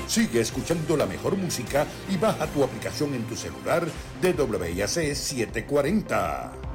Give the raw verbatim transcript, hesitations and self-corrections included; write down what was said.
Sigue escuchando la mejor música y baja tu aplicación en tu celular de W I A C setecientos cuarenta.